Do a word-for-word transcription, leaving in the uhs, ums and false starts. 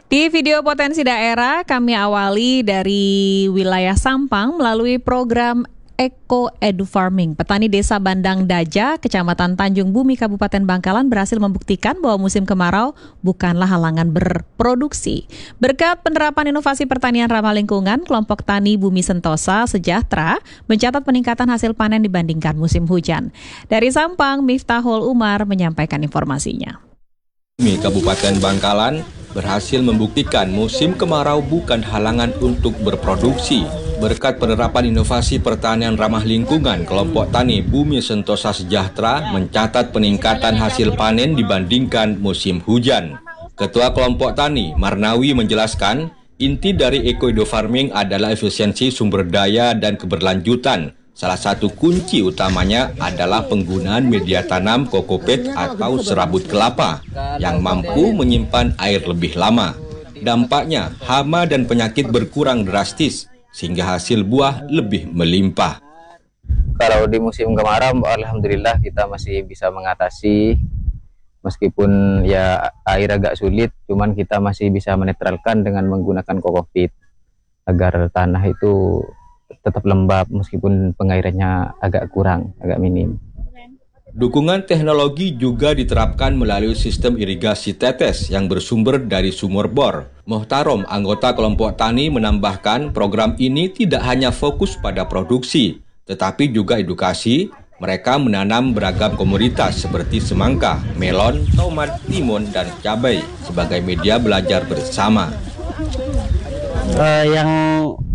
Di video potensi daerah, kami awali dari wilayah Sampang melalui program Eko Edu Farming. Petani Desa Bandang Daja, Kecamatan Tanjung Bumi, Kabupaten Bangkalan berhasil membuktikan bahwa musim kemarau bukanlah halangan berproduksi. Berkat penerapan inovasi pertanian ramah lingkungan, kelompok tani Bumi Sentosa Sejahtera mencatat peningkatan hasil panen dibandingkan musim hujan. Dari Sampang, Miftahul Umar menyampaikan informasinya. Kabupaten Bangkalan berhasil membuktikan musim kemarau bukan halangan untuk berproduksi. Berkat penerapan inovasi pertanian ramah lingkungan, kelompok tani Bumi Sentosa Sejahtera mencatat peningkatan hasil panen dibandingkan musim hujan. Ketua kelompok tani, Marnawi, menjelaskan, inti dari Eko Edu Farming adalah efisiensi sumber daya dan keberlanjutan. Salah satu kunci utamanya adalah penggunaan media tanam kokopet atau serabut kelapa yang mampu menyimpan air lebih lama. Dampaknya, hama dan penyakit berkurang drastis, sehingga hasil buah lebih melimpah. Kalau di musim kemarau, alhamdulillah kita masih bisa mengatasi, meskipun ya air agak sulit, cuman kita masih bisa menetralkan dengan menggunakan kokopit agar tanah itu tetap lembab meskipun pengairannya agak kurang, agak minim. Dukungan teknologi juga diterapkan melalui sistem irigasi tetes yang bersumber dari sumur bor. Mohtarom, anggota kelompok tani, menambahkan program ini tidak hanya fokus pada produksi, tetapi juga edukasi. Mereka menanam beragam komoditas seperti semangka, melon, tomat, timun, dan cabai sebagai media belajar bersama. Uh, yang